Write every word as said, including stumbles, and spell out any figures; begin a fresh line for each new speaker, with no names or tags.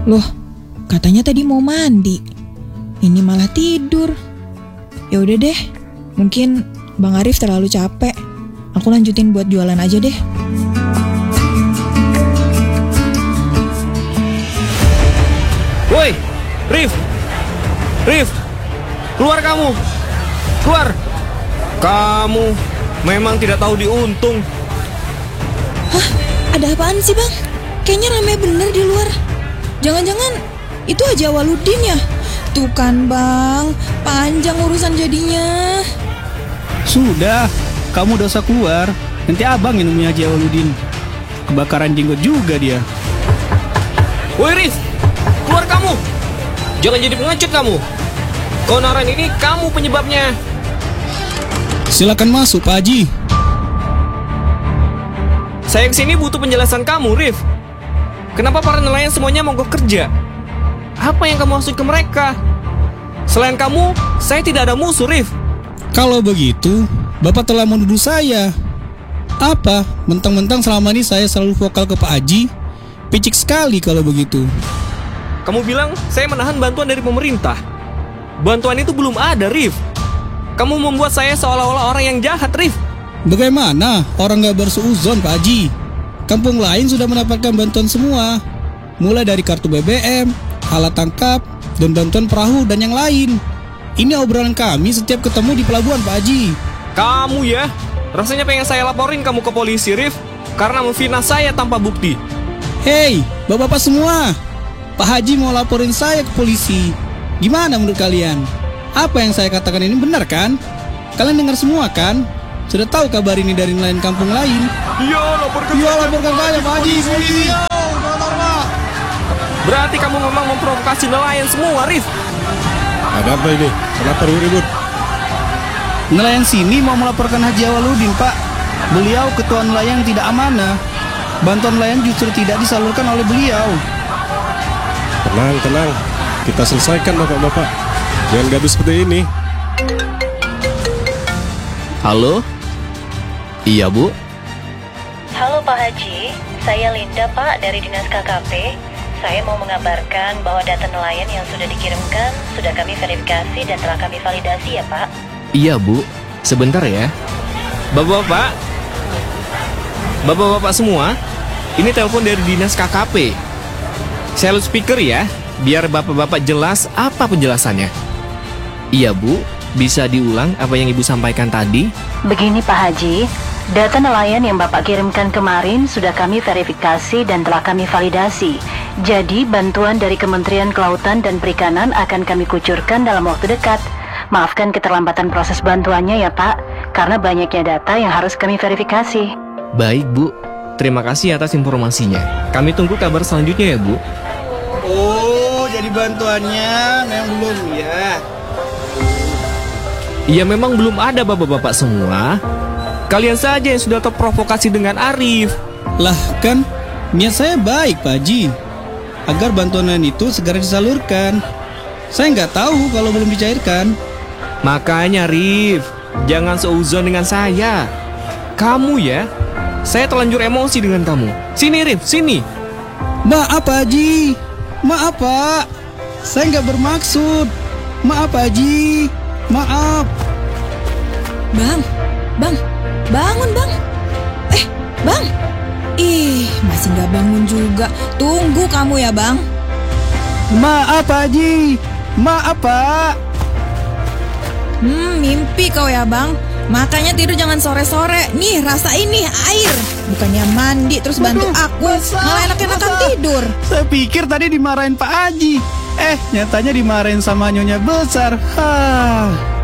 Loh, katanya tadi mau mandi. Ini malah tidur. Ya udah deh, mungkin Bang Arif terlalu capek. Aku lanjutin buat jualan aja deh.
Woi, Rif, Rif, keluar kamu, keluar. Kamu memang tidak tahu diuntung.
Hah, ada apaan sih Bang? Kayaknya ramai bener di luar. Jangan-jangan itu Haji Awaludin ya? Tuh kan Bang, panjang urusan jadinya.
Sudah, kamu udah usah keluar. Nanti abang yang nemuin Haji Awaludin. Kebakaran jenggot juga dia.
Woi Rif, keluar kamu. Jangan jadi pengecut kamu. Keonaran ini kamu penyebabnya.
Silakan masuk Pak Haji.
Saya kesini butuh penjelasan kamu, Rif. Kenapa para nelayan semuanya mogok kerja? Apa yang kamu maksud ke mereka? Selain kamu, saya tidak ada musuh, Rif.
Kalau begitu, Bapak telah menuduh saya. Apa? Mentang-mentang selama ini saya selalu vokal ke Pak Haji? Picik sekali kalau begitu.
Kamu bilang saya menahan bantuan dari pemerintah. Bantuan itu belum ada, Rif. Kamu membuat saya seolah-olah orang yang jahat, Rif.
Bagaimana orang gak bersuuzon Pak Haji? Kampung lain sudah mendapatkan bantuan semua. Mulai dari kartu B B M, alat tangkap, dan bantuan perahu dan yang lain. Ini obrolan kami setiap ketemu di pelabuhan Pak Haji.
Kamu ya, rasanya pengen saya laporin kamu ke polisi, Rif. Karena memfitnah saya tanpa bukti.
Hei, bapak-bapak semua, Pak Haji mau laporin saya ke polisi. Gimana menurut kalian? Apa yang saya katakan ini benar kan? Kalian dengar semua kan? Sudah tahu kabar ini dari nelayan kampung lain?
Iya, laporkan
Iya, laporkan saya Pak Haji, polisi.
Berarti kamu memang memprovokasi nelayan semua, Rif.
Ada apa ini? Kenapa ribut?
Nelayan sini mau melaporkan Haji Awaludin, Pak. Beliau ketua nelayan tidak amanah. Bantuan nelayan justru tidak disalurkan oleh beliau.
Tenang, tenang. Kita selesaikan bapak-bapak. Jangan gaduh seperti ini.
Halo? Iya, Bu?
Halo Pak Haji, saya Linda Pak dari Dinas K K P. Saya mau mengabarkan bahwa data nelayan yang sudah dikirimkan sudah kami verifikasi dan telah kami validasi ya Pak.
Iya, Bu. Sebentar ya.
Bapak-bapak, Bapak-bapak semua, ini telepon dari Dinas K K P. Saya loudspeaker ya, biar bapak-bapak jelas apa penjelasannya.
Iya, Bu. Bisa diulang apa yang Ibu sampaikan tadi?
Begini Pak Haji, data nelayan yang Bapak kirimkan kemarin sudah kami verifikasi dan telah kami validasi. Jadi bantuan dari Kementerian Kelautan dan Perikanan akan kami kucurkan dalam waktu dekat. Maafkan keterlambatan proses bantuannya ya Pak, karena banyaknya data yang harus kami verifikasi.
Baik, Bu.
Terima kasih atas informasinya. Kami tunggu kabar selanjutnya ya, Bu.
Oh, jadi bantuannya memang belum ya.
Ya memang belum ada bapak-bapak semua. Kalian saja yang sudah terprovokasi dengan Arif.
Lah kan, niat saya baik Pak Haji, agar bantuan itu segera disalurkan. Saya nggak tahu kalau belum dicairkan.
Makanya Rif, jangan seuzon dengan saya. Kamu ya, saya terlanjur emosi dengan kamu. Sini Rif, sini.
Maaf Pak Haji, maaf Pak, saya nggak bermaksud. Maaf Pak Haji, maaf.
Bang, bang, bangun bang. Eh, bang. Ih, masih nggak bangun juga. Tunggu kamu ya bang.
Maaf Pak Haji, maaf Pak.
Hmm, mimpi kau ya bang. Makanya tidur jangan sore-sore. Nih, rasain nih air. Bukannya mandi terus bantu
Aduh,
aku,
basah,
malah enak-enakan
basah.
tidur.
Saya pikir tadi dimarahin Pak Haji. Eh, nyatanya dimarahin sama Nyonya Besar. Hah.